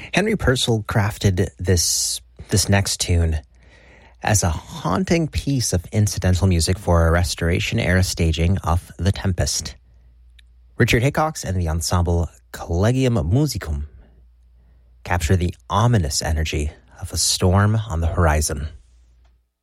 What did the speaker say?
Henry Purcell crafted this next tune as a haunting piece of incidental music for a Restoration-era staging of The Tempest. Richard Hickox and the ensemble Collegium Musicum capture the ominous energy of a storm on the horizon.